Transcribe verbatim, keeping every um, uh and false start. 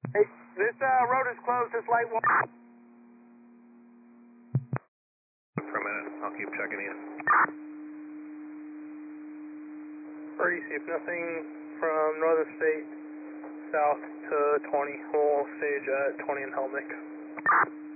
Hey, this uh, road is closed. This light won't. For a minute, I'll keep checking in. Birdie, see if nothing from northern state south to twenty. We'll stage at twenty in Helmick.